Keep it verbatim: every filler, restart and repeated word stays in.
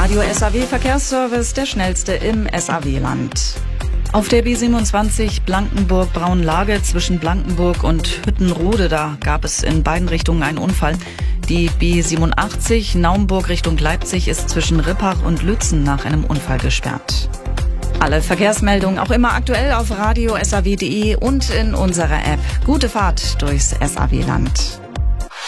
Radio S A W Verkehrsservice, der schnellste im S A W-Land. Auf der B siebenundzwanzig Blankenburg-Braunlage zwischen Blankenburg und Hüttenrode, da gab es in beiden Richtungen einen Unfall. Die B siebenundachtzig Naumburg Richtung Leipzig ist zwischen Rippach und Lützen nach einem Unfall gesperrt. Alle Verkehrsmeldungen auch immer aktuell auf radio punkt s a w punkt d e und in unserer App. Gute Fahrt durchs S A W-Land.